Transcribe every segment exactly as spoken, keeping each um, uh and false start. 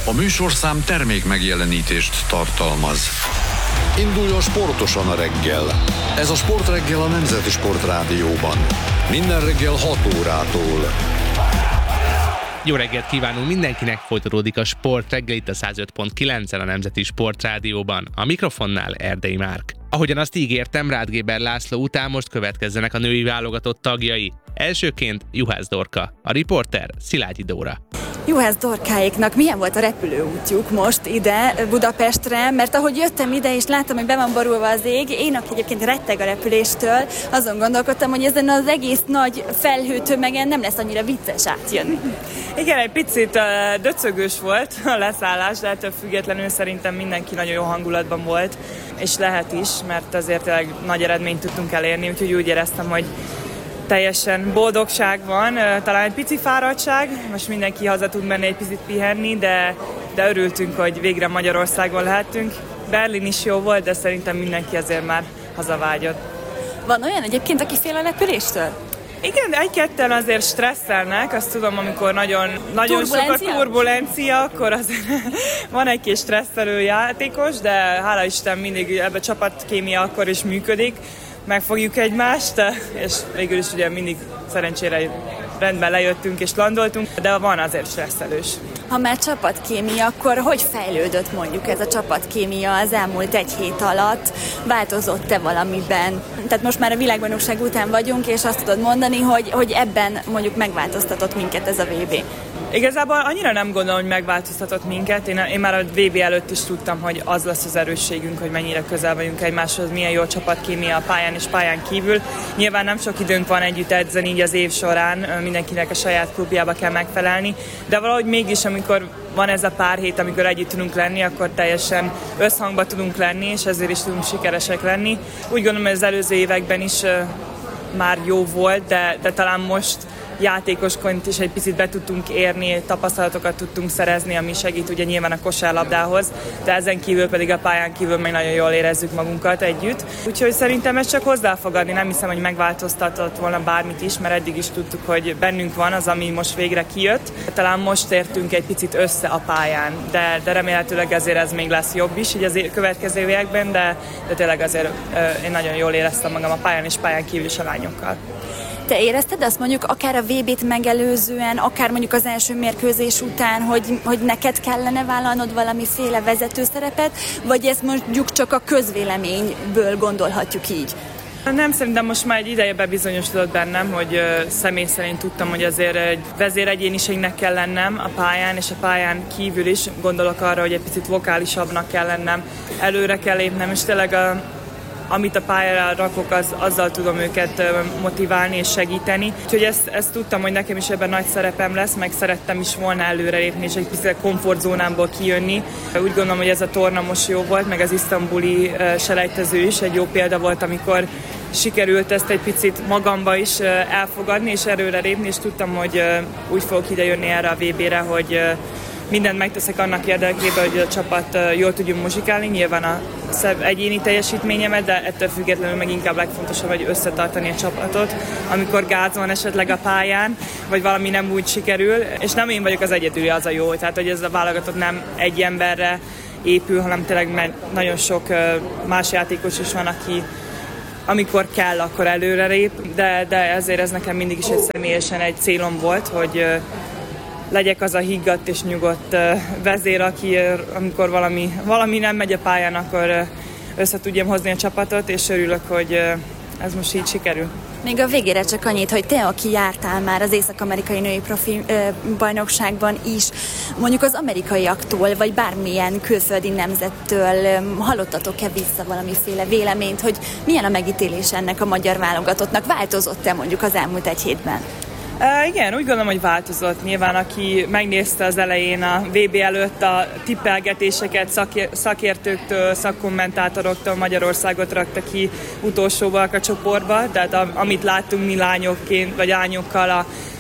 A műsorszám termék megjelenítést tartalmaz. Induljon sportosan a reggel. Ez a Sportreggel a Nemzeti Sportrádióban. Minden reggel hat órától. Jó reggelt kívánunk mindenkinek, folytatódik a Sportreggel itt a száz öt pont kilencen a Nemzeti Sportrádióban. A mikrofonnál Erdei Márk. Ahogyan azt ígértem, Ráth Géber László után most következzenek a női válogatott tagjai. Elsőként Juhász Dorka, a riporter Szilágyi Dóra. Juhász Dorkáéknak milyen volt a repülőútjuk most ide Budapestre, mert ahogy jöttem ide és láttam, hogy be van borulva az ég, én, aki egyébként retteg a repüléstől, azon gondolkodtam, hogy ezen az egész nagy felhőtömegen nem lesz annyira vicces átjönni. Igen, egy picit uh, döcögős volt a leszállás, de ettől függetlenül szerintem mindenki nagyon jó hangulatban volt, és lehet is, mert azért tényleg nagy eredményt tudtunk elérni, úgyhogy úgy éreztem, hogy teljesen boldogság van, talán egy pici fáradtság, most mindenki haza tud menni egy picit pihenni, de, de örültünk, hogy végre Magyarországon lehettünk. Berlin is jó volt, de szerintem mindenki azért már hazavágyott. Van olyan egyébként, aki fél a repüléstől? Igen, egy-ketten azért stresszelnek, azt tudom, amikor nagyon, nagyon sok a turbulencia, akkor azért van egy kis stresszelő játékos, de hála Isten mindig ebbe a csapatkémia akkor is működik. Megfogjuk egymást, és végül is ugye mindig szerencsére rendben lejöttünk és landoltunk, de van azért stresszelős. Ha már csapatkémia, akkor hogy fejlődött mondjuk ez a csapatkémia az elmúlt egy hét alatt? Változott-e valamiben? Tehát most már a világbajnokság után vagyunk, és azt tudod mondani, hogy, hogy ebben mondjuk megváltoztatott minket ez a vé bé. Igazából annyira nem gondolom, hogy megváltoztatott minket. Én, én már a vé bé előtt is tudtam, hogy az lesz az erősségünk, hogy mennyire közel vagyunk egymáshoz, milyen jó csapatkémia a pályán és pályán kívül. Nyilván nem sok időnk van együtt edzeni így az év során, mindenkinek a saját klubjába kell megfelelni, de valahogy mégis, amikor van ez a pár hét, amikor együtt tudunk lenni, akkor teljesen összhangba tudunk lenni, és ezért is tudunk sikeresek lenni. Úgy gondolom, hogy az előző években is uh, már jó volt, de, de talán most játékosként is egy picit be tudtunk érni, tapasztalatokat tudtunk szerezni, ami segít ugye nyilván a kosárlabdához, de ezen kívül pedig a pályán kívül még nagyon jól érezzük magunkat együtt. Úgyhogy szerintem ez csak hozzá fog adni, nem hiszem, hogy megváltoztatott volna bármit is, mert eddig is tudtuk, hogy bennünk van az, ami most végre kijött. Talán most értünk egy picit össze a pályán, de, de remélhetőleg ezért ez még lesz jobb is így az következő években, de, de tényleg azért én nagyon jól éreztem magam a pályán és pályán kívül is a lányokkal. Te érezted azt mondjuk akár a vé bét megelőzően, akár mondjuk az első mérkőzés után, hogy, hogy neked kellene vállalnod valamiféle vezetőszerepet, vagy ezt mondjuk csak a közvéleményből gondolhatjuk így? Nem, szerintem most már egy ideje bebizonyosodott bennem, hogy uh, személy szerint tudtam, hogy azért egy vezéregyéniségnek kell lennem a pályán, és a pályán kívül is gondolok arra, hogy egy picit vokálisabbnak kell lennem, előre kell lépnem, és tényleg a amit a pályára rakok, az, azzal tudom őket motiválni és segíteni. Úgyhogy ezt, ezt tudtam, hogy nekem is ebben nagy szerepem lesz, meg szerettem is volna előrelépni és egy picit komfortzónámból kijönni. Úgy gondolom, hogy ez a torna most jó volt, meg az isztambuli selejtező is egy jó példa volt, amikor sikerült ezt egy picit magamba is elfogadni és előrelépni, és tudtam, hogy úgy fogok idejönni erre a vé bére, hogy mindent megteszek annak érdekében, hogy a csapat jól tudjon muzsikálni, nyilván a egyéni teljesítményemet, de ettől függetlenül meg inkább legfontosabb, hogy összetartani a csapatot, amikor gáz van esetleg a pályán, vagy valami nem úgy sikerül, és nem én vagyok az egyedüli, az a jó, tehát hogy ez a válogatott nem egy emberre épül, hanem tényleg nagyon sok más játékos is van, aki amikor kell, akkor előrelép, de, de ezért ez nekem mindig is egy személyesen egy célom volt, hogy legyek az a higgadt és nyugodt vezér, aki amikor valami, valami nem megy a pályán, akkor össze tudjam hozni a csapatot, és örülök, hogy ez most így sikerül. Még a végére csak annyit, hogy te, aki jártál már az észak-amerikai női profi ö, bajnokságban is, mondjuk az amerikaiaktól, vagy bármilyen külföldi nemzettől ö, hallottatok-e vissza valamiféle véleményt, hogy milyen a megítélés ennek a magyar válogatottnak? Változott-e mondjuk az elmúlt egy hétben? Uh, igen, úgy gondolom, hogy változott. Nyilván, aki megnézte az elején a vé bé előtt a tippelgetéseket szakér- szakértőktől, szakkommentátoroktól Magyarországot rakta ki utolsóval a csoportba, tehát a, amit láttunk mi lányokként, vagy lányokkal a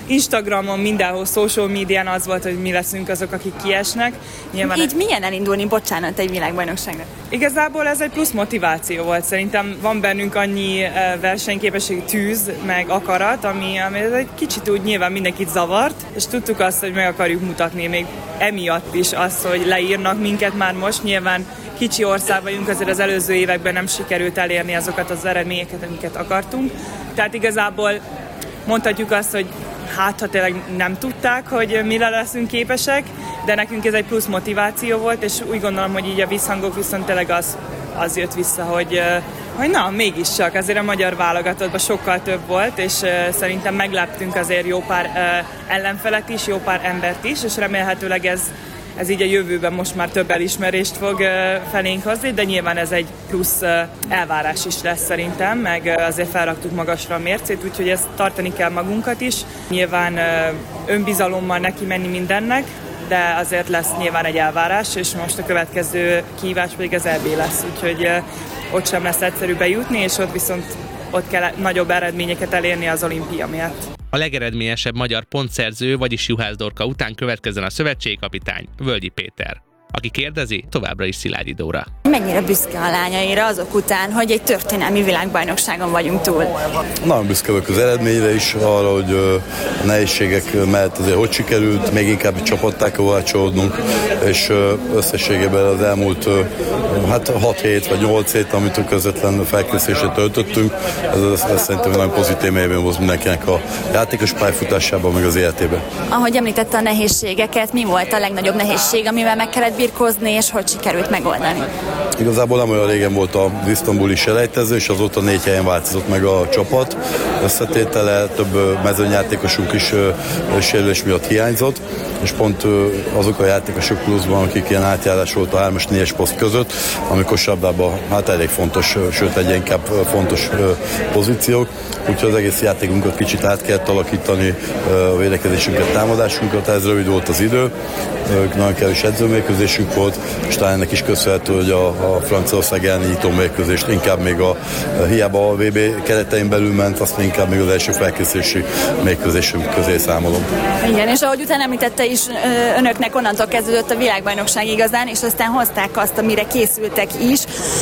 Instagramon, mindenhol, social médián az volt, hogy mi leszünk azok, akik kiesnek. Nyilván így milyen elindulni, bocsánat, egy világbajnokságra? Igazából ez egy plusz motiváció volt. Szerintem van bennünk annyi versenyképesség, tűz, meg akarat, ami, ami egy kicsit úgy nyilván mindenkit zavart, és tudtuk azt, hogy meg akarjuk mutatni még emiatt is azt, hogy leírnak minket már most. Nyilván kicsi ország vagyunk, azért az előző években nem sikerült elérni azokat az eredményeket, amiket akartunk. Tehát igazából mondhatjuk azt, hogy hát, ha tényleg nem tudták, hogy mire leszünk képesek, de nekünk ez egy plusz motiváció volt, és úgy gondolom, hogy így a visszhangok viszont tényleg az, az jött vissza, hogy, hogy na, mégiscsak azért a magyar válogatottban sokkal több volt, és szerintem megleptünk azért jó pár ellenfelet is, jó pár embert is, és remélhetőleg ez Ez így a jövőben most már több elismerést fog felénk hozni, de nyilván ez egy plusz elvárás is lesz szerintem, meg azért felraktuk magasra a mércét, úgyhogy ezt tartani kell magunkat is. Nyilván önbizalommal neki menni mindennek, de azért lesz nyilván egy elvárás, és most a következő kihívás pedig az é bé lesz, úgyhogy ott sem lesz egyszerű bejutni, és ott viszont ott kell nagyobb eredményeket elérni az olimpia miatt. A legeredményesebb magyar pontszerző, vagyis Juhász Dorka után következzen a szövetségkapitány, Völgyi Péter, aki kérdezi továbbra is Szilágyi Dóra. Mennyire büszke a lányaira azok után, hogy egy történelmi világbajnokságon vagyunk túl? Nagyon büszke vagyok az eredményre is, arra, hogy a nehézségek mellett azért hogy sikerült, még inkább egy csapattá kovácsolódnunk, és összességében az elmúlt hát hat hét vagy nyolc hét, amit a közvetlen felkészülésre töltöttünk, ez, ez szerintem nagyon pozitív élmény volt mindenkinek a játékos pályafutásában, meg az életében. Ahogy említette a nehézségeket, mi volt a legnagyobb nehézség, amivel meg kellett birkózni, és hogy sikerült megoldani? Igazából nem olyan régen volt az isztambuli selejtező, és azóta négy helyen változott meg a csapat összetétele, több mezőnyjátékosunk is sérülés miatt hiányzott, és pont azok a játékosok pluszban, akik ilyen átjárás volt a hármas négyes poszt között, ami kosárlabdában hát elég fontos, sőt egy inkább fontos pozíciók, úgyhogy az egész játékunkat kicsit át kellett alakítani, a védekezésünket, támadásunkat, ez rövid volt az idő, nagyon kevés edzőmérkőzésünk volt, és talán ennek is köszönhető, hogy a, a Franciaország elleni nyitó mérkőzést inkább még a, hiába a vé bé keretein belül ment, azt inkább még az első felkészülési mérkőzésünk közé számolom. Igen, és ahogy utána említette is, önöknek onnantól kezdődött a világbajnokság igazán, és aztán hozták azt, amire készültek is.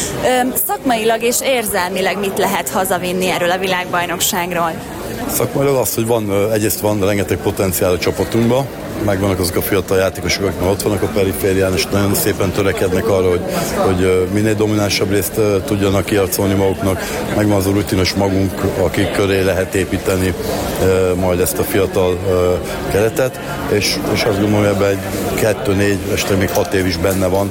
Szakmailag és érzelmileg mit lehet hazavinni erről a világbajnokságról? Szakmailag az, hogy van, egyrészt van rengeteg potenciál a csapatunkban, megvannak azok a fiatal játékosok, akik ott vannak a periférián, és nagyon szépen törekednek arra, hogy, hogy minél dominánsabb részt tudjanak kiarcolni maguknak. Megvan az a rutinos magunk, akik köré lehet építeni majd ezt a fiatal keretet, és, és azt gondolom, hogy ebben egy kettő, négy, este még hat év is benne van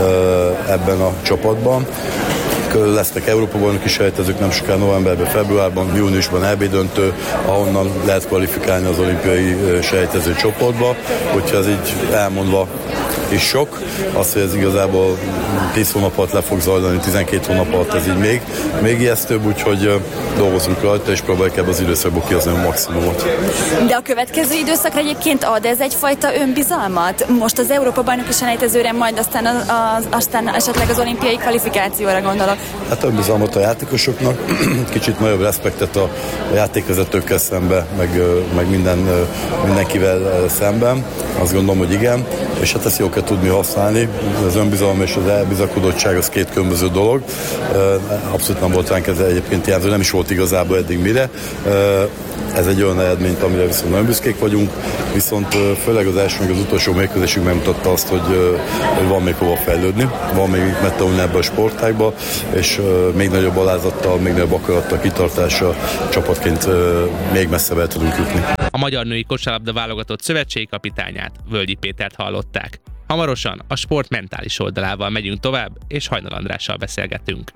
ebben a csapatban. Lesznek Európa-bajnoki selejtezők nem sokára novemberben, februárban, júniusban é bé döntő, ahonnan lehet kvalifikálni az olimpiai selejtező csoportba, hogyha ez így elmondva is sok, az, hogy ez igazából tíz hónap alatt le fog zajlani, tizenkét hónap alatt ez így még, még ijesztőbb, úgyhogy dolgozunk rajta, és próbáljuk ebben az időszakból kihozni a maximumot. De a következő időszakra egyébként ad ez egyfajta önbizalmat? Most az Európa-bajnoki selejtezőre, majd aztán, az, az, aztán esetleg az olimpiai kvalifikációra gondolok. Hát önbizalmat a játékosoknak, kicsit nagyobb respektet a, a játékvezetőkkel szembe, meg, meg minden, mindenkivel szemben, azt gondolom, hogy igen, és hát ezt jól kell tudni használni. Az önbizalom és az elbizakodottság az két különböző dolog. Abszolút nem volt ránk ez egyébként jelző, nem is volt igazából eddig mire. Ez egy olyan eredményt, amire viszont nagyon büszkék vagyunk, viszont főleg az első, meg az utolsó mérkőzésünk megmutatta azt, hogy, hogy van még hova fejlődni, van még mit megtanulni ebbe a sportágba, és még nagyobb alázattal, még nagyobb akarattal, kitartással csapatként még messzebb el tudunk jutni. A magyar női kosárlabda válogatott szövetségkapitányát, Völgyi Pétert hallották. Hamarosan a sport mentális oldalával megyünk tovább, és Hajnal Andrással beszélgetünk.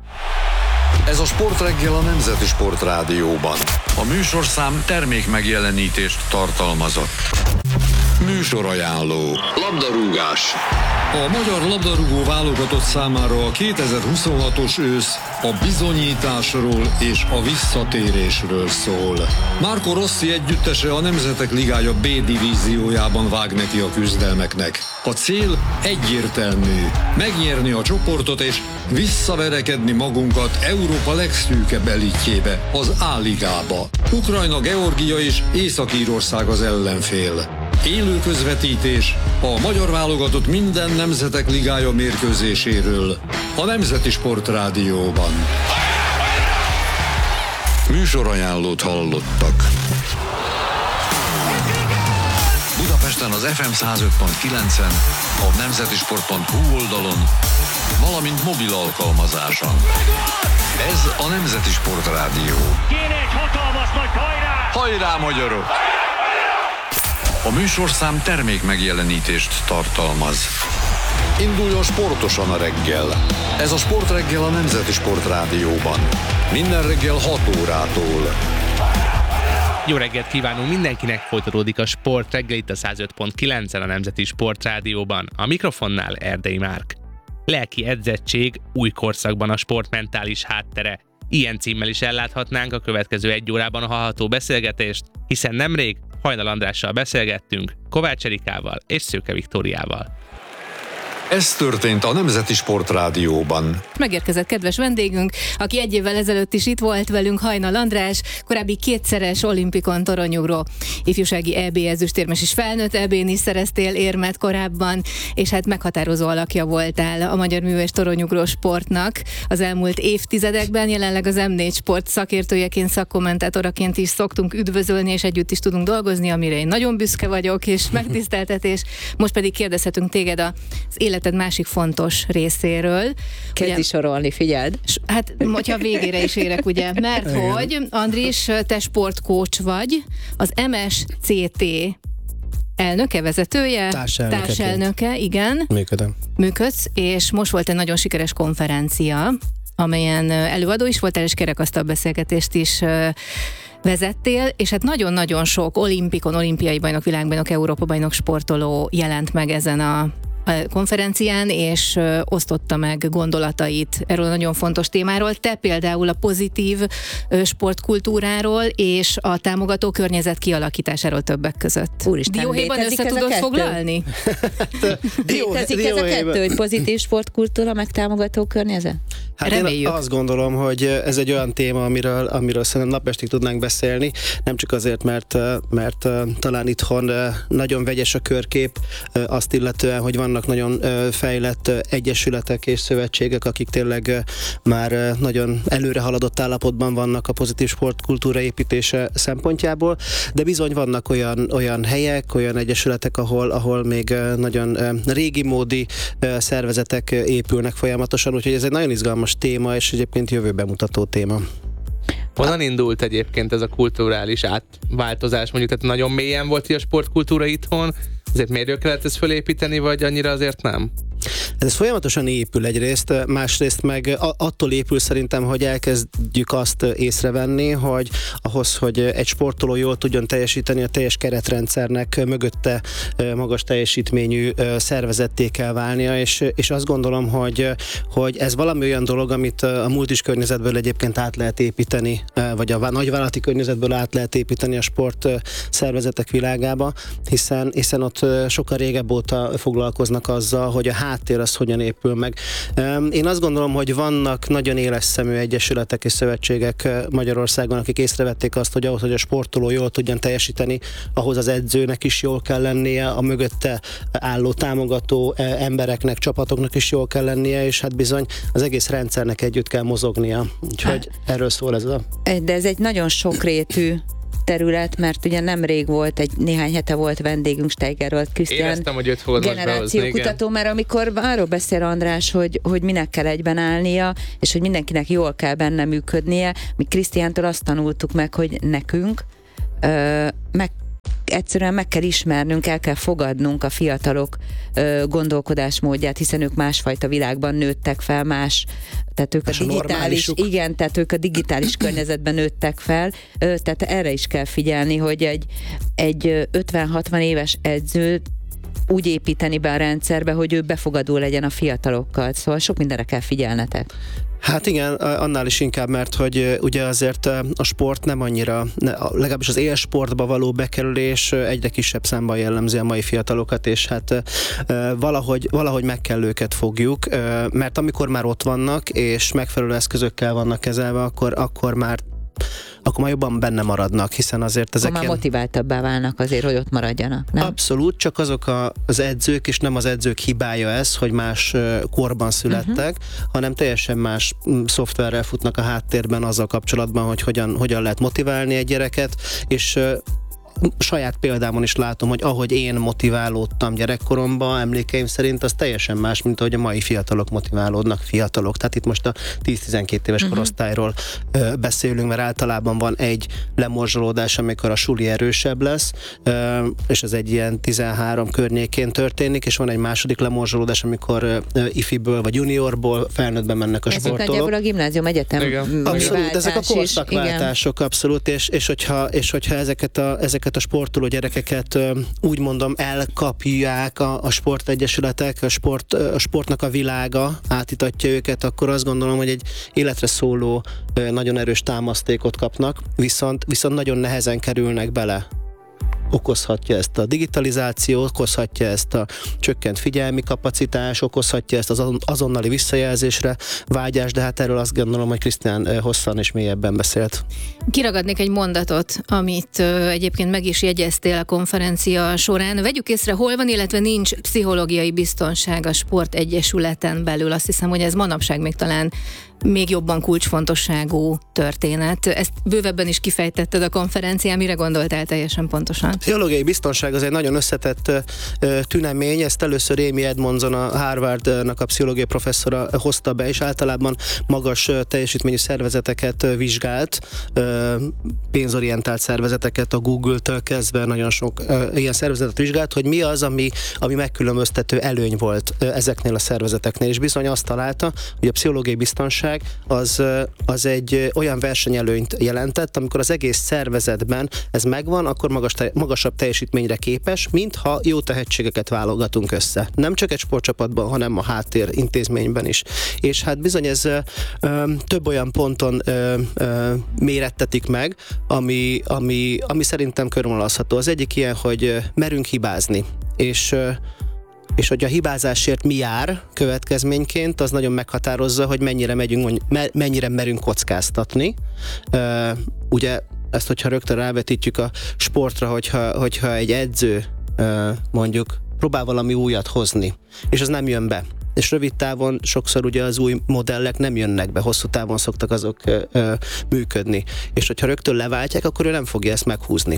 Ez a Sportreggel a Nemzeti Sport Rádióban. A műsorszám termék megjelenítést tartalmazott. Műsorajánló. Labdarúgás. A magyar labdarúgó válogatott számára a kétezer-huszonhatos ősz a bizonyításról és a visszatérésről szól. Marco Rossi együttese a Nemzetek Ligája B divíziójában vág neki a küzdelmeknek. A cél egyértelmű: megnyerni a csoportot és visszaverekedni magunkat Európa legszűkebb elitjébe, az A-ligába. Ukrajna, Georgia és Észak-Írország az ellenfél. Élő közvetítés a magyar válogatott minden Nemzetek Ligája mérkőzéséről a Nemzeti Sportrádióban. Műsorajánlót hallottak. Budapesten az ef em száz öt pont kilencen, a nemzetisport pont hu oldalon, valamint mobil alkalmazáson. Ez a Nemzeti Sportrádió. Kéne egy hatalmas nagy hajrá! Hajrá, magyarok! A műsorszám termék megjelenítést tartalmaz. Induljon sportosan a reggel. Ez a Sportreggel a Nemzeti Sportrádióban. Minden reggel hat órától. Jó reggelt kívánunk mindenkinek, folytatódik a Sport reggel itt a száz öt pont kilencen a Nemzeti Sportrádióban. A mikrofonnál Erdei Márk. Lelki edzettség új korszakban a sport mentális háttere. Ilyen címmel is elláthatnánk a következő egy órában a hallható beszélgetést, hiszen nemrég Hajnal Andrással beszélgettünk, Kovács Erikával és Szőke Viktóriával. Ez történt a Nemzeti Sportrádióban. Megérkezett kedves vendégünk, aki egy évvel ezelőtt is itt volt velünk, Hajnal András, korábbi kétszeres olimpikon toronyugró, ifjúsági é bé ezüstérmes és felnőtt é bén is szereztél érmet korábban, és hát meghatározó alakja voltál a magyar mű- és toronyugró sportnak az elmúlt évtizedekben, jelenleg az em négy Sport szakértőjeként, szakkommentátoraként is szoktunk üdvözölni, és együtt is tudunk dolgozni, amire én nagyon büszke vagyok, és megtiszteltetés. Most pedig kérdezhetünk téged az életed másik fontos részéről. Kezdj sorolni, figyeld. Hát, hogyha végére is érek, ugye, mert igen. Hogy, Andris, te sportkócs vagy, az em es cé té elnöke, vezetője, társelnöke, igen. Működöm. Működsz, és most volt egy nagyon sikeres konferencia, amelyen előadó is voltál, és kerekasztal beszélgetést is vezettél, és hát nagyon-nagyon sok olimpikon, olimpiai bajnok, világbajnok, Európa bajnok sportoló jelent meg ezen a konferencián, és ö, osztotta meg gondolatait erről a nagyon fontos témáról. Te például a pozitív ö, sportkultúráról és a támogató környezet kialakításáról többek között. Úristen, dióhéjban össze tudod foglalni? Létezik ez a kettő, hogy pozitív sportkultúra, meg támogató környezet? Hát reméljük. Én azt gondolom, hogy ez egy olyan téma, amiről, amiről szerintem napestig tudnánk beszélni, nem csak azért, mert, mert talán itthon nagyon vegyes a körkép, azt illetően, hogy vannak nagyon fejlett egyesületek és szövetségek, akik tényleg már nagyon előre haladott állapotban vannak a pozitív sportkultúra építése szempontjából, de bizony vannak olyan, olyan helyek, olyan egyesületek, ahol, ahol még nagyon régi módi szervezetek épülnek folyamatosan, úgyhogy ez egy nagyon izgalmas téma, és egyébként jövőbe mutató téma. Honnan indult egyébként ez a kulturális átváltozás? Mondjuk, tehát nagyon mélyen volt a sportkultúra itthon, azért miért kellett ezt fölépíteni, vagy annyira azért nem? Ez folyamatosan épül egyrészt, másrészt meg attól épül szerintem, hogy elkezdjük azt észrevenni, hogy ahhoz, hogy egy sportoló jól tudjon teljesíteni, a teljes keretrendszernek mögötte magas teljesítményű szervezetté kell válnia, és, és azt gondolom, hogy, hogy ez valami olyan dolog, amit a multis környezetből egyébként át lehet építeni, vagy a nagyvállalati környezetből át lehet építeni a sport szervezetek világába, hiszen, hiszen ott sokkal régebb óta foglalkoznak azzal, hogy a háttér az hogyan épül meg. Én azt gondolom, hogy vannak nagyon éles szemű egyesületek és szövetségek Magyarországon, akik észrevették azt, hogy ahhoz, hogy a sportoló jól tudjon teljesíteni, ahhoz az edzőnek is jól kell lennie, a mögötte álló támogató embereknek, csapatoknak is jól kell lennie, és hát bizony az egész rendszernek együtt kell mozognia. Úgyhogy erről szól ez a... De ez egy nagyon sokrétű terület, mert ugye nemrég volt, egy néhány hete volt vendégünk, Steiger Krisztián, generációkutató, mert amikor arról beszél András, hogy, hogy minek kell egyben állnia, és hogy mindenkinek jól kell benne működnie, mi Krisztiántól azt tanultuk meg, hogy nekünk ö, meg egyszerűen meg kell ismernünk, el kell fogadnunk a fiatalok ö, gondolkodásmódját, hiszen ők másfajta világban nőttek fel, más, tehát ők a, a digitális, igen, tehát ők a digitális környezetben nőttek fel, ö, tehát erre is kell figyelni, hogy egy, egy ötven-hatvan éves edző úgy építeni be a rendszerbe, hogy ő befogadó legyen a fiatalokkal. Szóval sok mindenre kell figyelnetek. Hát igen, annál is inkább, mert hogy ugye azért a sport nem annyira, legalábbis az élsportba való bekerülés egyre kisebb számban jellemzi a mai fiatalokat, és hát valahogy, valahogy meg kell őket fogjuk, mert amikor már ott vannak, és megfelelő eszközökkel vannak kezelve, akkor, akkor már akkor már jobban benne maradnak, hiszen azért ezek... Akkor már motiváltabbá válnak azért, hogy ott maradjanak, nem? Abszolút, csak azok a, az edzők, és nem az edzők hibája ez, hogy más korban születtek, uh-huh. hanem teljesen más szoftverrel futnak a háttérben azzal kapcsolatban, hogy hogyan, hogyan lehet motiválni egy gyereket, és saját példámon is látom, hogy ahogy én motiválódtam gyerekkoromban, emlékeim szerint, az teljesen más, mint ahogy a mai fiatalok motiválódnak, fiatalok. Tehát itt most a tíz-tizenkét éves uh-huh. korosztályról ö, beszélünk, mert általában van egy lemorzsolódás, amikor a suli erősebb lesz, ö, és ez egy ilyen tizenhárom környékén történik, és van egy második lemorzsolódás, amikor ö, ifiből vagy juniorból felnőttbe mennek a ez sportolók. Ez nagyjából a gimnázium egyetem. Abszolút, ezek a korszakváltások, abszolút, és, és, hogyha, és hogyha ezeket a, ezeket a sportoló gyerekeket úgy mondom elkapják a, a sportegyesületek, a, sport, a sportnak a világa átítatja őket, akkor azt gondolom, hogy egy életre szóló nagyon erős támasztékot kapnak, viszont, viszont nagyon nehezen kerülnek bele. Okozhatja ezt a digitalizáció, okozhatja ezt a csökkent figyelmi kapacitás, okozhatja ezt az azonnali visszajelzésre vágyás, de hát erről azt gondolom, hogy Krisztián hosszan és mélyebben beszélt. Kiragadnék egy mondatot, amit ö, egyébként meg is jegyeztél a konferencia során. Vegyük észre, hol van, illetve nincs pszichológiai biztonság a sportegyesületen belül. Azt hiszem, hogy ez manapság még talán még jobban kulcsfontosságú történet. Ezt bővebben is kifejtetted a konferencián, mire gondoltál teljesen pontosan? A pszichológiai biztonság az egy nagyon összetett uh, tünemény, ezt először Amy Edmondson, a Harvardnak a pszichológiai professzora hozta be, és általában magas uh, teljesítményű szervezeteket uh, vizsgált, uh, pénzorientált szervezeteket, a Google-től kezdve nagyon sok uh, ilyen szervezetet vizsgált, hogy mi az, ami, ami megkülönböztető előny volt uh, ezeknél a szervezeteknél, és bizony azt találta, hogy a pszichológiai biztonság az, az egy olyan versenyelőnyt jelentett, amikor az egész szervezetben ez megvan, akkor magas, magasabb teljesítményre képes, mintha jó tehetségeket válogatunk össze. Nem csak egy sportcsapatban, hanem a háttér intézményben is. És hát bizony ez ö, több olyan ponton ö, ö, mérettetik meg, ami, ami, ami szerintem körvonalazható. Az egyik ilyen, hogy merünk hibázni, és ö, és hogy a hibázásért mi jár következményként, az nagyon meghatározza, hogy mennyire, megyünk, mennyire merünk kockáztatni. Uh, ugye ezt, hogyha rögtön rávetítjük a sportra, hogyha, hogyha egy edző uh, mondjuk próbál valami újat hozni, és az nem jön be, és rövid távon sokszor ugye az új modellek nem jönnek be, hosszú távon szoktak azok ö, ö, működni. És hogyha rögtön leváltják, akkor ő nem fogja ezt meghúzni.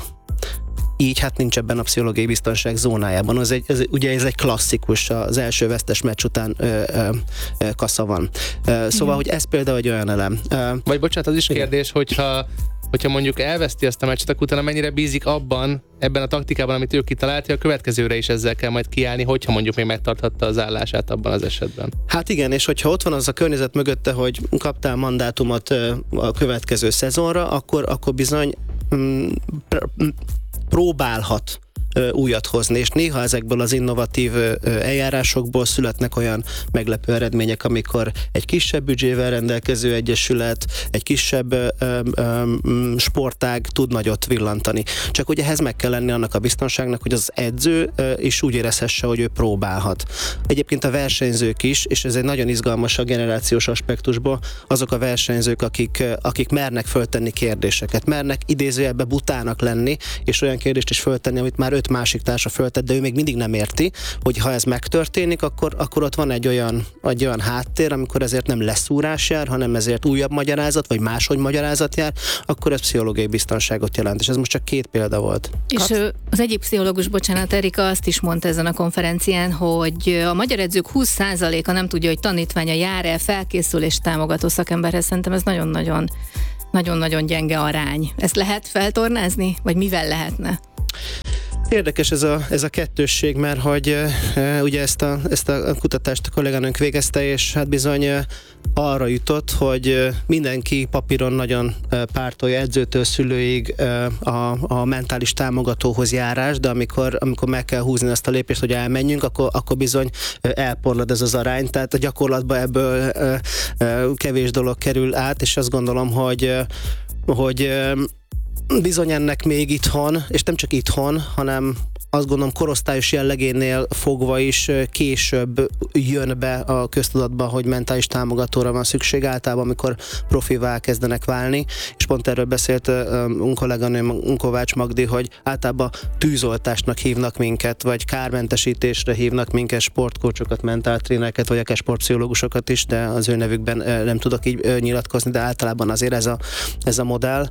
Így hát nincs ebben a pszichológiai biztonság zónájában. Az egy, ez, ugye ez egy klasszikus, az első vesztes meccs után ö, ö, ö, kasza van. Ö, szóval, igen. Hogy ez például egy olyan elem. Ö, Vagy bocsánat, az is kérdés, hogyha hogyha mondjuk elveszti ezt a meccset, akkor utána mennyire bízik abban, ebben a taktikában, amit ő kitalált, hogy a következőre is ezzel kell majd kiállni, hogyha mondjuk még megtarthatta az állását abban az esetben. Hát igen, és hogyha ott van az a környezet mögötte, hogy kaptál mandátumot a következő szezonra, akkor, akkor bizony mm, pr- próbálhat újat hozni, és néha ezekből az innovatív eljárásokból születnek olyan meglepő eredmények, amikor egy kisebb büdzsével rendelkező egyesület, egy kisebb ö, ö, sportág tud nagyot villantani. Csak ugye ehhez meg kell lenni annak a biztonságnak, hogy az edző is úgy érezhesse, hogy ő próbálhat. Egyébként a versenyzők is, és ez egy nagyon izgalmas a generációs aspektusból, azok a versenyzők, akik, akik mernek föltenni kérdéseket, mernek idézőjelbe butának lenni, és olyan kérdést is föltenni, amit már öt másik társa föltett, de ő még mindig nem érti, hogy ha ez megtörténik, akkor, akkor ott van egy olyan, egy olyan háttér, amikor ezért nem leszúrás jár, hanem ezért újabb magyarázat, vagy máshogy magyarázat jár, akkor ez pszichológiai biztonságot jelent. És ez most csak két példa volt. És Kapsz? Az egyik pszichológus, bocsánat, Erika azt is mondta ezen a konferencián, hogy a magyar edzők húsz százaléka nem tudja, hogy tanítványa jár-e, felkészül és támogató szakemberhez. Szerintem ez nagyon-nagyon nagyon-nagyon gyenge arány. Ezt lehet feltornázni? Vagy mivel lehetne? Érdekes ez a, ez a kettősség, mert hogy e, ugye ezt a, ezt a kutatást a kolléganőnk végezte, és hát bizony e, arra jutott, hogy mindenki papíron nagyon e, pártolja edzőtől szülőig e, a, a mentális támogatóhoz járás, de amikor, amikor meg kell húzni ezt a lépést, hogy elmenjünk, akkor, akkor bizony e, elporlad ez az arány, tehát a gyakorlatban ebből e, e, kevés dolog kerül át, és azt gondolom, hogy, e, hogy e, bizony ennek még itthon, és nem csak itthon, hanem azt gondolom korosztályos jellegénél fogva is később jön be a köztudatba, hogy mentális támogatóra van szükség általában, amikor profivá kezdenek válni, és pont erről beszélt un kolléganőm, un Kovács Magdi, hogy általában tűzoltásnak hívnak minket, vagy kármentesítésre hívnak minket, sportkócsokat, mentáltrénereket, vagy akár sportpszichológusokat is, de az ő nevükben nem tudok így nyilatkozni, de általában azért ez a, ez a modell.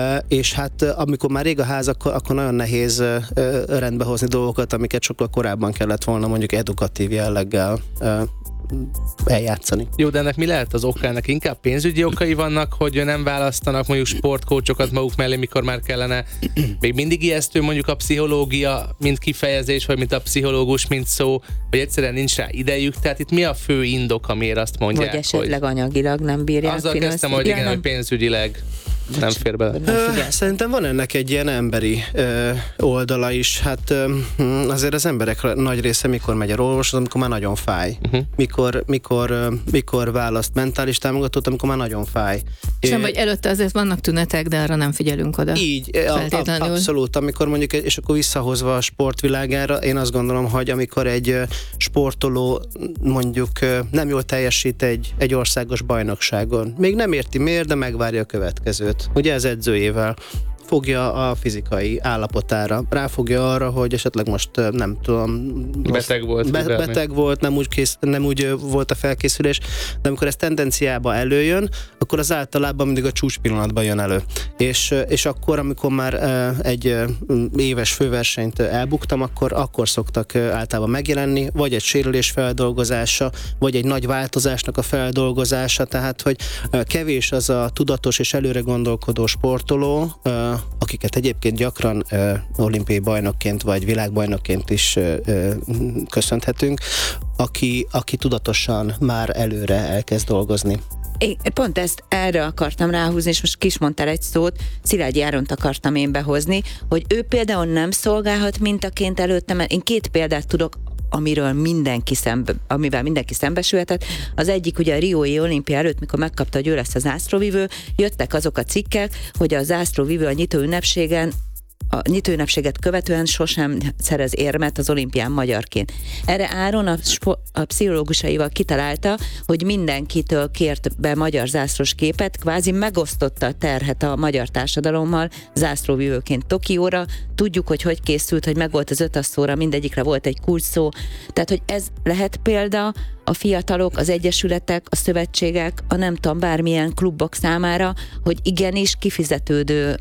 És hát amikor már rég a ház, akkor, akkor nagyon nehéz rendbe hozni dolgokat, amiket sokkal korábban kellett volna mondjuk edukatív jelleggel uh, eljátszani. Jó, de ennek mi lehet az oka? Ennek inkább pénzügyi okai vannak, hogy nem választanak mondjuk sportkócsokat maguk mellé, mikor már kellene. Még mindig ijesztő mondjuk a pszichológia, mint kifejezés, vagy mint a pszichológus, mint szó, vagy egyszerűen nincs rá idejük. Tehát itt mi a fő indok, amiért azt mondják, vagy esetleg hogy anyagilag nem bírják. Azzal kezdtem, hogy igen, hogy pénzügyileg nem fér bele. Ö, szerintem van ennek egy ilyen emberi ö, oldala is. Hát ö, azért az emberek nagy része mikor megy a orvoshoz, amikor már nagyon fáj. Uh-huh. Mikor, mikor, ö, mikor választ mentális támogatót, amikor már nagyon fáj. És nem, vagy előtte azért vannak tünetek, de arra nem figyelünk oda. Így, a, a, abszolút. Amikor mondjuk, és akkor visszahozva a sportvilágára, én azt gondolom, hogy amikor egy sportoló mondjuk nem jól teljesít egy, egy országos bajnokságon, még nem érti miért, de megvárja a következőt. Ugye ez edzőjével fogja a fizikai állapotára, ráfogja arra, hogy esetleg most nem tudom... Beteg volt. Be, beteg volt, nem úgy, kész, nem úgy volt a felkészülés, de amikor ez tendenciába előjön, akkor az általában mindig a csúcs pillanatban jön elő. És, és akkor, amikor már egy éves főversenyt elbuktam, akkor, akkor szoktak általában megjelenni, vagy egy sérülés feldolgozása, vagy egy nagy változásnak a feldolgozása, tehát, hogy kevés az a tudatos és előre gondolkodó sportoló, akiket egyébként gyakran uh, olimpiai bajnokként vagy világbajnokként is uh, uh, köszönhetünk, aki, aki tudatosan már előre elkezd dolgozni. Én pont ezt erre akartam ráhúzni, és most ki is mondtál egy szót, Szilágyi Áront akartam én behozni, hogy ő például nem szolgálhat mintaként előtte, mert én két példát tudok, amiről mindenki szembe, amivel mindenki szembesülhetett. Az egyik ugye a riói olimpia előtt, mikor megkapta, hogy ő lesz a zászlóvivő, jöttek azok a cikkek, hogy a zászlóvivő a nyitó ünnepségen a nyitóünnepséget követően sosem szerez érmet az olimpián magyarként. Erre Áron a, spo- a pszichológusaival kitalálta, hogy mindenkitől kért be magyar zászlós képet, kvázi megosztotta a terhet a magyar társadalommal zászlóvivőként Tokióra. Tudjuk, hogy hogy készült, hogy megvolt az ötasszóra, mindegyikre volt egy kulcsszó. Tehát, hogy ez lehet példa a fiatalok, az egyesületek, a szövetségek, a nem tudom, bármilyen klubok számára, hogy igenis kifizetődő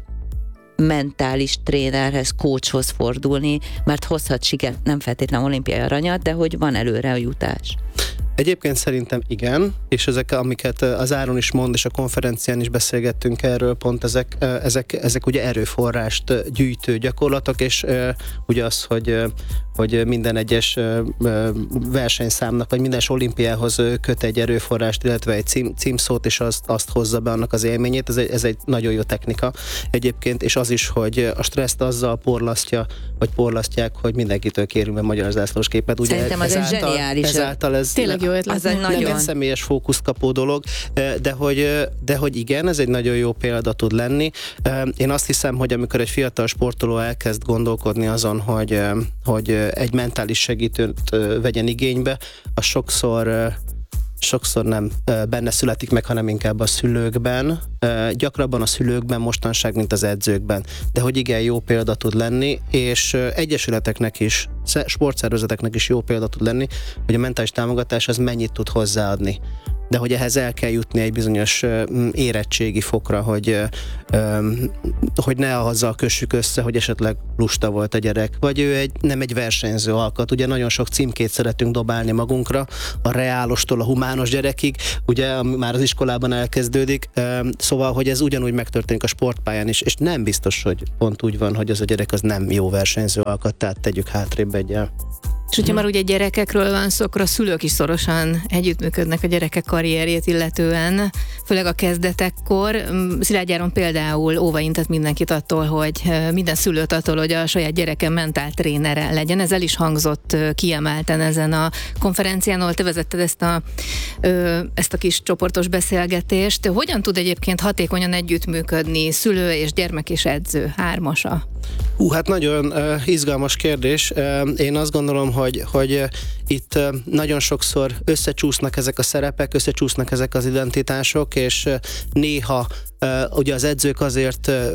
mentális trénerhez, coachhoz fordulni, mert hozhat sikert, nem feltétlenül olimpiai aranyat, de hogy van előre a jutás. Egyébként szerintem igen, és ezek, amiket az Áron is mond, és a konferencián is beszélgettünk erről, pont ezek, ezek, ezek ugye erőforrást gyűjtő gyakorlatok, és ugye az, hogy, hogy minden egyes versenyszámnak, vagy minden olimpiához köt egy erőforrást, illetve egy cím, címszót, és azt, azt hozza be annak az élményét, ez egy, ez egy nagyon jó technika egyébként, és az is, hogy a stresszt azzal porlasztja, vagy porlasztják, hogy mindenkitől kérünk be magyar zászlós képet. Ugye szerintem az egy zseniális. Ezáltal ez tényleg jó ötlet. Az egy nem nagyon... egy személyes fókuszt kapó dolog, de hogy, de hogy igen, ez egy nagyon jó példa tud lenni. Én azt hiszem, hogy amikor egy fiatal sportoló elkezd gondolkodni azon, hogy, hogy egy mentális segítőt vegyen igénybe, az sokszor sokszor nem benne születik meg, hanem inkább a szülőkben, gyakrabban a szülőkben mostanság, mint az edzőkben. De hogy igen, jó példa tud lenni, és egyesületeknek is, sportszervezeteknek is jó példa tud lenni, hogy a mentális támogatás az mennyit tud hozzáadni. de hogy ehhez el kell jutni egy bizonyos érettségi fokra, hogy, hogy ne azzal kössük össze, hogy esetleg lusta volt a gyerek, vagy ő egy, nem egy versenyző alkat. Ugye nagyon sok címkét szeretünk dobálni magunkra, a reálostól a humános gyerekig, ugye már az iskolában elkezdődik, szóval, hogy ez ugyanúgy megtörténik a sportpályán is, és nem biztos, hogy pont úgy van, hogy az a gyerek az nem jó versenyző alkat, tehát tegyük hátrébb egyel. És hogyha már ugye gyerekekről van szó, akkor a szülők is szorosan együttműködnek a gyerekek karrierjét illetően, főleg a kezdetekkor. Szilágy Áron például óvaintett mindenkit attól, hogy minden szülőt attól, hogy a saját gyereke mentáltrénere legyen. Ez el is hangzott kiemelten ezen a konferencián, ahol te vezetted ezt a, ezt a kis csoportos beszélgetést. Hogyan tud egyébként hatékonyan együttműködni szülő és gyermek és edző hármasa? Hú, hát nagyon uh, izgalmas kérdés. Uh, én azt gondolom, hogy, hogy uh, itt uh, nagyon sokszor összecsúsznak ezek a szerepek, összecsúsznak ezek az identitások, és uh, néha Uh, ugye az edzők azért, uh,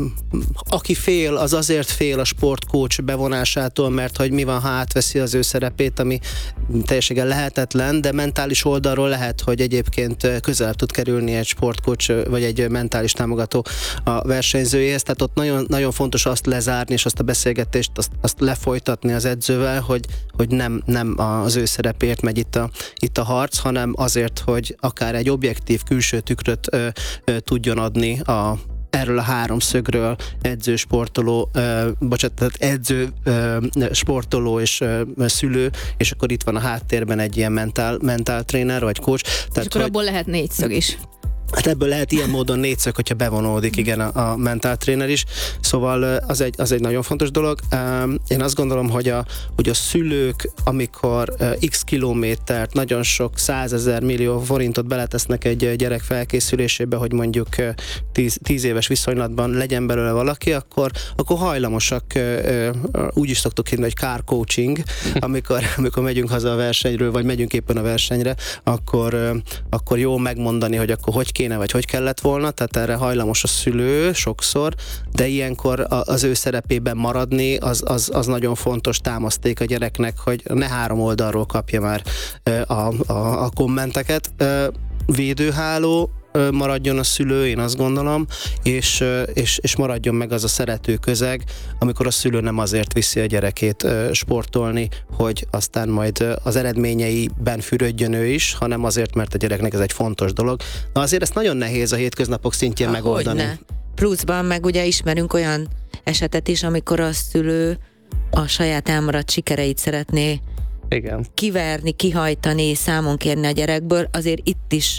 aki fél, az azért fél a sportcoach bevonásától, mert hogy mi van, ha átveszi az ő szerepét, ami teljesen lehetetlen, de mentális oldalról lehet, hogy egyébként közelebb tud kerülni egy sportcoach, vagy egy mentális támogató a versenyzőjéhez, tehát ott nagyon, nagyon fontos azt lezárni, és azt a beszélgetést, azt, azt lefolytatni az edzővel, hogy, hogy nem, nem az ő szerepért megy itt a, itt a harc, hanem azért, hogy akár egy objektív külső tükröt ö, ö, tudjon adni a, erről a háromszögről edző, sportoló, ö, bocsánat, tehát edző, ö, sportoló és ö, szülő, és akkor itt van a háttérben egy ilyen mentál, mentál tréner vagy coach. Tehát, és akkor hogy, abból lehet négyszög is. Hát ebből lehet ilyen módon négyszög, hogyha bevonódik, igen, a, a mentál tréner is. Szóval az egy, az egy nagyon fontos dolog. Én azt gondolom, hogy a, hogy a szülők, amikor x kilométert, nagyon sok százezer millió forintot beletesznek egy gyerek felkészülésébe, hogy mondjuk tíz, tíz éves viszonylatban legyen belőle valaki, akkor, akkor hajlamosak, úgy is szoktuk hívni, hogy car coaching, amikor, amikor megyünk haza a versenyről, vagy megyünk éppen a versenyre, akkor, akkor jó megmondani, hogy akkor hogy kéne, vagy hogy kellett volna, tehát erre hajlamos a szülő sokszor, de ilyenkor az ő szerepében maradni, az, az, az nagyon fontos támaszték a gyereknek, hogy ne három oldalról kapja már a, a, a kommenteket. Védőháló maradjon a szülő, én azt gondolom, és, és, és maradjon meg az a szerető közeg, amikor a szülő nem azért viszi a gyerekét sportolni, hogy aztán majd az eredményeiben fürödjön ő is, hanem azért, mert a gyereknek ez egy fontos dolog. Na azért ezt nagyon nehéz a hétköznapok szintjén ha, megoldani. Hogyne. Pluszban meg ugye ismerünk olyan esetet is, amikor a szülő a saját elmaradt sikereit szeretné Igen. kiverni, kihajtani, számon kérni a gyerekből, azért itt is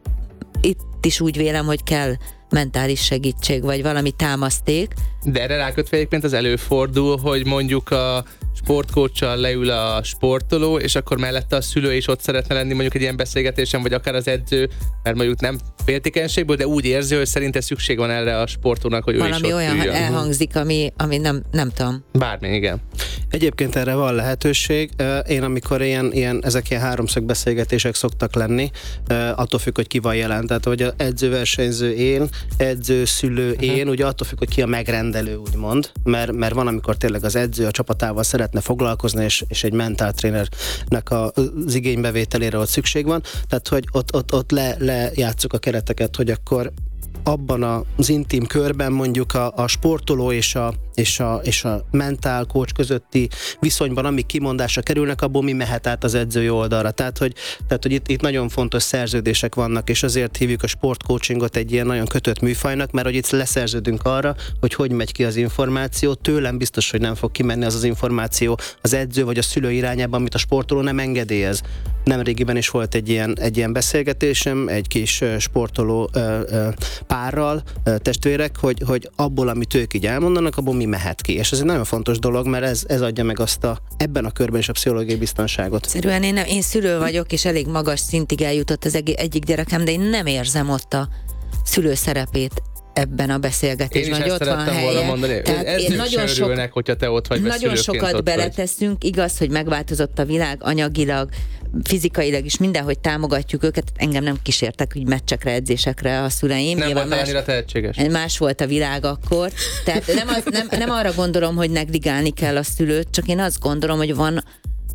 itt is úgy vélem, hogy kell mentális segítség, vagy valami támaszték. De erre rákötve egyébként az előfordul, hogy mondjuk a sportcoachal leül a sportoló, és akkor mellette a szülő is ott szeretne lenni mondjuk egy ilyen beszélgetésen, vagy akár az edző, mert mondjuk nem féltékenységből, de úgy érzi, hogy szerinte szükség van erre a sportolónak, hogy valami ő is ott olyan üljön. elhangzik, ami, ami nem, nem tudom. Bármi, igen. Egyébként erre van lehetőség. Én amikor ilyen, ilyen, ezek ilyen háromszög beszélgetések szoktak lenni, attól függ, hogy ki van jelen. Tehát, hogy az edzőversenyző én, edző, szülő én, uh-huh. ugye attól függ, hogy ki a megrendelő, úgymond. Mert, mert van, amikor tényleg az edző a csapatával szeretne foglalkozni, és, és egy mentáltrénernek az igénybevételére ott szükség van. Tehát, hogy ott, ott, ott le, lejátszuk a kereteket, hogy akkor abban az intim körben mondjuk a, a sportoló és a, és a, és a mentál coach közötti viszonyban, amik kimondásra kerülnek, abból mi mehet át az edzői oldalra. Tehát, hogy, tehát, hogy itt, itt nagyon fontos szerződések vannak, és azért hívjuk a sportcoachingot egy ilyen nagyon kötött műfajnak, mert hogy itt leszerződünk arra, hogy hogy megy ki az információ. Tőlem biztos, hogy nem fog kimenni az az információ az edző vagy a szülő irányában, amit a sportoló nem engedélyez. Nemrégiben is volt egy ilyen, egy ilyen beszélgetésem, egy kis sportoló ö, ö, párral, ö, testvérek, hogy, hogy abból, amit ők így elmondanak, abból mi mehet ki. És ez egy nagyon fontos dolog, mert ez, ez adja meg azt a, ebben a körben is a pszichológiai biztonságot. Szerűen én, nem, én szülő vagyok, és elég magas szintig eljutott az egyik gyerekem, de én nem érzem ott a szülő szerepét ebben a beszélgetésben, hogy ott van helye. Mondani. Tehát én nagyon sok, örülnek, hogyha te ott vagy, nagyon sokat beleteszünk, vagy. Igaz, hogy megváltozott a világ anyagilag, fizikailag is, mindenhogy támogatjuk őket. Engem nem kísértek úgy meccsekre, edzésekre a szüleim. Nem volt annyira tehetséges. Más volt a világ akkor. Tehát nem, az, nem, nem arra gondolom, hogy negligálni kell a szülőt, csak én azt gondolom, hogy van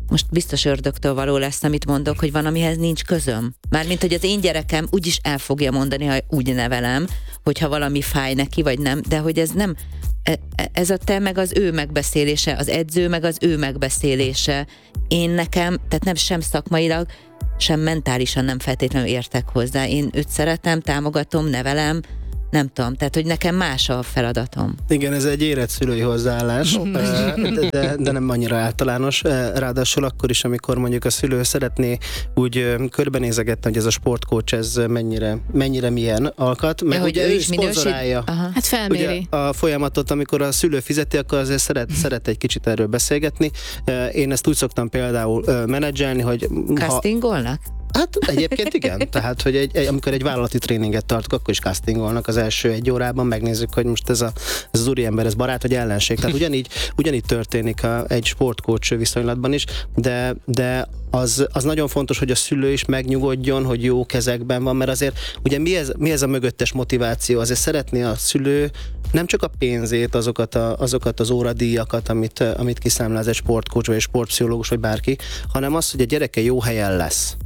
most biztos ördögtől való lesz, amit mondok, hogy van, amihez nincs közöm. Mármint, hogy az én gyerekem úgyis el fogja mondani, ha úgy nevelem, hogyha valami fáj neki, vagy nem, de hogy ez nem, ez a te meg az ő megbeszélése, az edző meg az ő megbeszélése. Én nekem, tehát nem sem szakmailag, sem mentálisan nem feltétlenül értek hozzá. Én őt szeretem, támogatom, nevelem, nem tudom, tehát hogy nekem más a feladatom. Igen, ez egy érett szülői hozzáállás, de, de, de nem annyira általános. Ráadásul akkor is, amikor mondjuk a szülő szeretné úgy körbenézegetni, hogy ez a sportcoach, ez mennyire, mennyire milyen alkat, meg hogy ugye ő ő is szponzorálja. Hát felméri. Ugye a folyamatot, amikor a szülő fizeti, akkor azért szeret, szeret egy kicsit erről beszélgetni. Én ezt úgy szoktam például menedzselni, hogy... Castingolnak? Hát egyébként igen, tehát hogy egy, egy, amikor egy vállalati tréninget tartok, akkor is castingolnak az első egy órában, megnézzük, hogy most ez, a, ez az úriember, ez barát vagy ellenség. Tehát ugyanígy, ugyanígy történik a, egy sportcoach viszonylatban is, de, de az, az nagyon fontos, hogy a szülő is megnyugodjon, hogy jó kezekben van, mert azért ugye mi ez, mi ez a mögöttes motiváció? Azért szeretné a szülő nem csak a pénzét, azokat, a, azokat az óradíjakat, amit, amit kiszámláz egy sportcoach vagy egy sportpszichológus vagy bárki, hanem az, hogy a gyereke jó helyen lesz.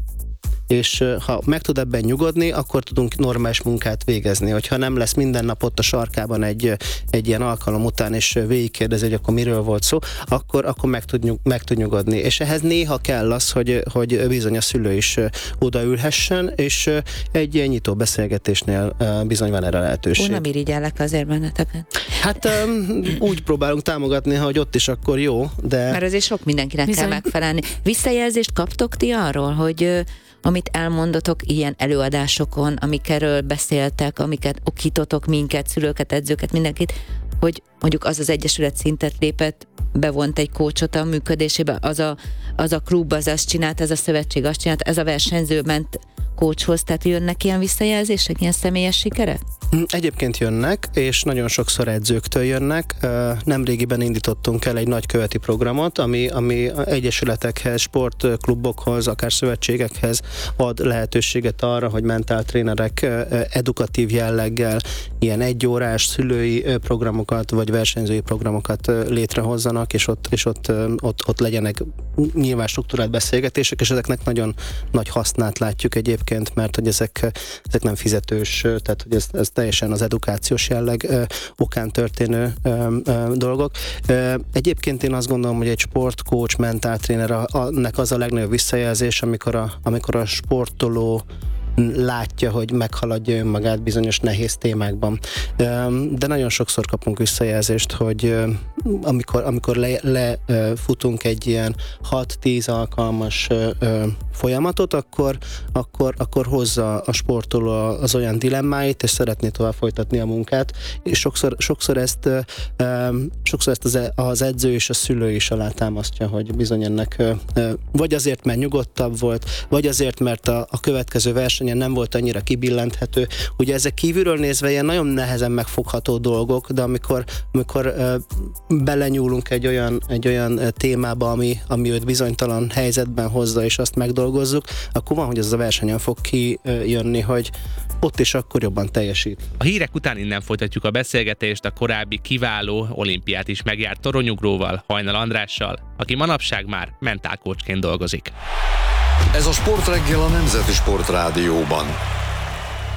És ha meg tud ebben nyugodni, akkor tudunk normális munkát végezni. Hogyha nem lesz minden nap ott a sarkában egy, egy ilyen alkalom után, és végigkérdezi, hogy akkor miről volt szó, akkor, akkor meg, tud, meg tud nyugodni. És ehhez néha kell az, hogy, hogy bizony a szülő is odaülhessen, és egy ilyen nyitó beszélgetésnél bizony van erre lehetőség. Ó, nem irigyellek azért benneteket. Hát um, úgy próbálunk támogatni, hogy ott is akkor jó, de... Mert azért sok mindenkinek bizony kell megfelelni. Visszajelzést kaptok ti arról, hogy amit elmondotok ilyen előadásokon, amikről beszéltek, amiket okítotok minket, szülőket, edzőket, mindenkit, hogy mondjuk az az egyesület szintet lépett, bevont egy coachot a működésébe, az a, az a klub, az azt csinált, ez a szövetség azt csinált, ez a versenyző ment coachhoz, tehát jönnek ilyen visszajelzések, ilyen személyes sikerek? Egyébként jönnek, és nagyon sokszor edzőktől jönnek. Nemrégiben indítottunk el egy nagyköveti programot, ami, ami egyesületekhez, sportklubokhoz, akár szövetségekhez ad lehetőséget arra, hogy mentáltrénerek edukatív jelleggel ilyen egyórás szülői programokat, vagy versenyzői programokat létrehozzanak, és ott, és ott, ott, ott legyenek nyilván struktúrált beszélgetések, és ezeknek nagyon nagy hasznát látjuk egyébként, mert hogy ezek, ezek nem fizetős, tehát hogy ez, ez teljesen az edukációs jelleg ö, okán történő ö, ö, dolgok. Ö, egyébként én azt gondolom, hogy egy sportcoach, mentáltréner, nek az a legnagyobb visszajelzés, amikor a, amikor a sportoló látja, hogy meghaladja önmagát bizonyos nehéz témákban. De nagyon sokszor kapunk visszajelzést, hogy amikor, amikor lefutunk le, egy ilyen hat-tíz alkalmas folyamatot, akkor, akkor, akkor hozza a sportoló az olyan dilemmáit, és szeretné tovább folytatni a munkát, és sokszor, sokszor ezt, sokszor ezt az, az edző és a szülő is alátámasztja, hogy bizony ennek vagy azért, mert nyugodtabb volt, vagy azért, mert a, a következő versenyen nem volt annyira kibillenthető. Ugye ezek kívülről nézve ilyen nagyon nehezen megfogható dolgok, de amikor, amikor uh, belenyúlunk egy olyan, egy olyan témába, ami, ami őt bizonytalan helyzetben hozza, és azt megdolgozzuk, akkor van, hogy ez a versenyen fog kijönni, hogy ott is akkor jobban teljesít. A hírek után innen folytatjuk a beszélgetést a korábbi kiváló olimpiát is megjárt toronyugróval, Hajnal Andrással, aki manapság már mentálkócsként dolgozik. Ez a Sportreggel a Nemzeti Sportrádióban.